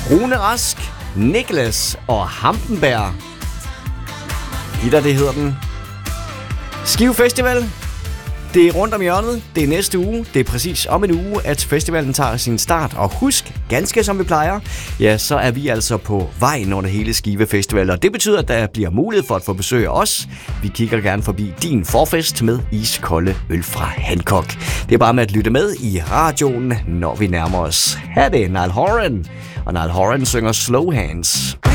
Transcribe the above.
Rune Rask, Niklas og Hampenberg. Gitter, det hedder den. Skive Festival. Det er rundt om hjørnet. Det er næste uge. Det er præcis om en uge, at festivalen tager sin start. Og husk, ganske som vi plejer, ja, så er vi altså på vej under hele Skive Festival. Og det betyder, at der bliver mulighed for at få besøg af os. Vi kigger gerne forbi din forfest med iskolde øl fra Hancock. Det er bare med at lytte med i radioen, når vi nærmer os. Her er det Niall Horan. Og Niall Horan synger Slow Hands.